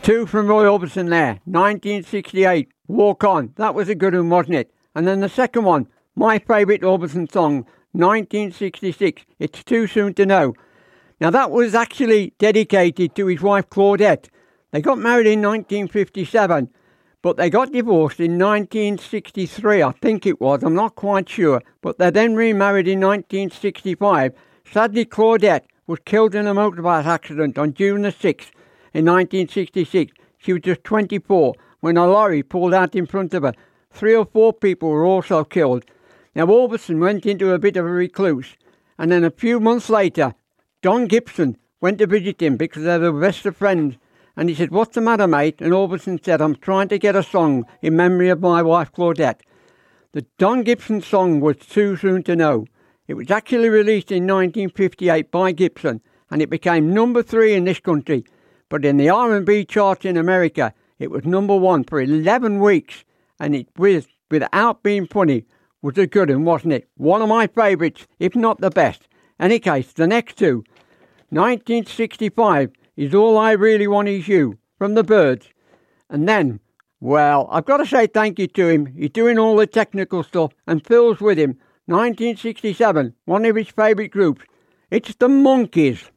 two from Roy Orbison there. 1968, Walk On. That was a good one, wasn't it? And then the second one, my favourite Orbison song, 1966, It's Too Soon to Know. Now that was actually dedicated to his wife Claudette. They got married in 1957, but they got divorced in 1963, I think it was, I'm not quite sure. But they then remarried in 1965. Sadly, Claudette was killed in a motorbike accident on June the 6th in 1966. She was just 24 when a lorry pulled out in front of her. 3 or 4 people were also killed. Now, Orbison went into a bit of a recluse, and then a few months later, Don Gibson went to visit him because they were the best of friends. And he said, "What's the matter, mate?" And Orbison said, "I'm trying to get a song in memory of my wife, Claudette." The Don Gibson song was Too Soon to Know. It was actually released in 1958 by Gibson, and it became number 3 in this country. But in the R&B charts in America, it was number 1 for 11 weeks. And it was, without being funny, was a good one, wasn't it? One of my favourites, if not the best. Any case, the next two. 1965 is All I Really Want Is You, from the Byrds. And then, well, I've got to say thank you to him. He's doing all the technical stuff, and Phil's with him. 1967, one of his favourite groups. It's the Monkees.